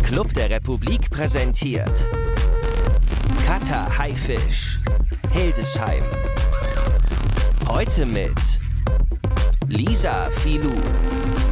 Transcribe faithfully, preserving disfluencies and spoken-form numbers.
Club der Republik präsentiert Cutter Haifisch, Hildesheim. Heute mit Lisa Filou.